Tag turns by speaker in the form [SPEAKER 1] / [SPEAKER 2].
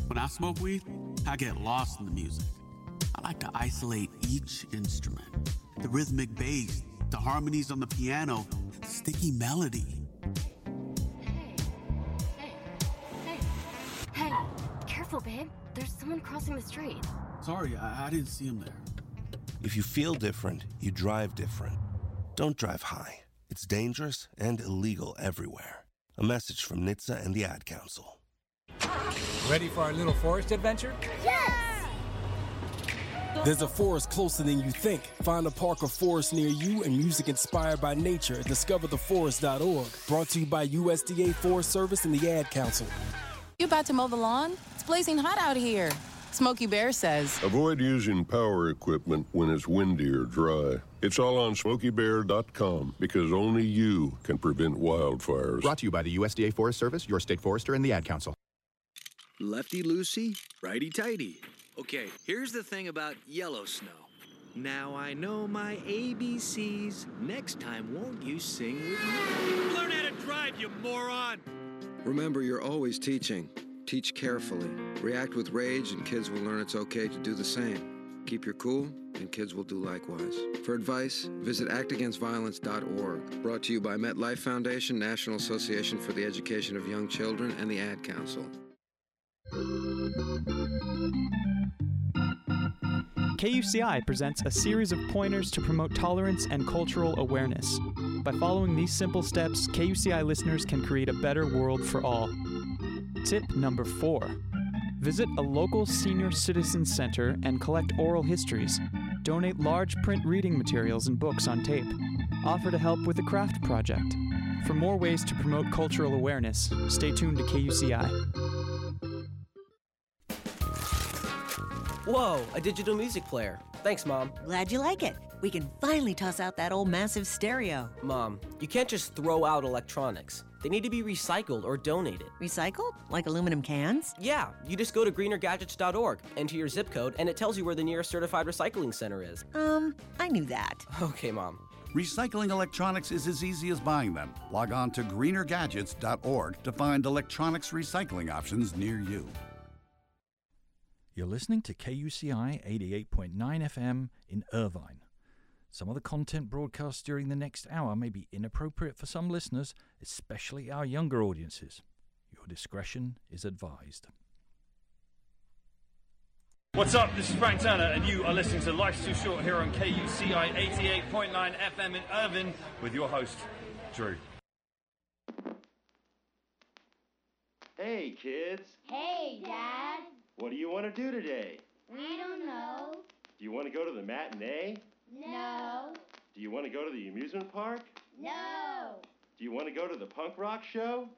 [SPEAKER 1] When I smoke weed, I get lost in the music. I like to isolate each instrument. The rhythmic bass, the harmonies on the piano, the sticky melody.
[SPEAKER 2] Hey, careful, babe. There's someone crossing the street.
[SPEAKER 1] Sorry, I didn't see him there.
[SPEAKER 3] If you feel different, you drive different. Don't drive high. It's dangerous and illegal everywhere. A message from NHTSA and the Ad Council.
[SPEAKER 4] Ready for our little forest adventure?
[SPEAKER 2] Yes!
[SPEAKER 5] There's a forest closer than you think. Find a park or forest near you and music inspired by nature at discovertheforest.org. Brought to you by USDA Forest Service and the Ad Council.
[SPEAKER 6] You about to mow the lawn? It's blazing hot out here. Smokey Bear says,
[SPEAKER 7] avoid using power equipment when it's windy or dry. It's all on SmokeyBear.com because only you can prevent wildfires.
[SPEAKER 8] Brought to you by the USDA Forest Service, your state forester, and the Ad Council.
[SPEAKER 9] Lefty-loosey, righty-tighty. Okay, here's the thing about yellow snow. Now I know my ABCs. Next time, won't you sing with me?
[SPEAKER 10] Learn how to drive, you moron!
[SPEAKER 11] Remember, you're always teaching. Teach carefully. React with rage, and kids will learn it's okay to do the same. Keep your cool, and kids will do likewise. For advice, visit actagainstviolence.org. Brought to you by MetLife Foundation, National Association for the Education of Young Children, and the Ad Council.
[SPEAKER 12] KUCI presents a series of pointers to promote tolerance and cultural awareness. By following these simple steps, KUCI listeners can create a better world for all. Tip number 4. Visit a local senior citizen center and collect oral histories. Donate large print reading materials and books on tape. Offer to help with a craft project. For more ways to promote cultural awareness, stay tuned to KUCI.
[SPEAKER 13] Whoa, a digital music player. Thanks, Mom.
[SPEAKER 14] Glad you like it. We can finally toss out that old massive stereo.
[SPEAKER 13] Mom, you can't just throw out electronics. They need to be recycled or donated.
[SPEAKER 14] Recycled? Like aluminum cans?
[SPEAKER 13] Yeah, you just go to greenergadgets.org, enter your zip code, and it tells you where the nearest certified recycling center is.
[SPEAKER 14] I knew that.
[SPEAKER 13] Okay, Mom.
[SPEAKER 15] Recycling electronics is as easy as buying them. Log on to greenergadgets.org to find electronics recycling options near you.
[SPEAKER 16] You're listening to KUCI 88.9 FM in Irvine. Some of the content broadcast during the next hour may be inappropriate for some listeners, especially our younger audiences. Your discretion is advised.
[SPEAKER 10] What's up? This is Frank Turner, and you are listening to Life's Too Short here on KUCI 88.9 FM in Irvine with your host, Drew.
[SPEAKER 17] Hey, kids.
[SPEAKER 18] Hey, Dad.
[SPEAKER 17] What do you want to do today?
[SPEAKER 18] We don't know.
[SPEAKER 17] Do you want to go to the matinee?
[SPEAKER 18] No.
[SPEAKER 17] Do you want to go to the amusement park?
[SPEAKER 18] No.
[SPEAKER 17] Do you want to go to the punk rock show?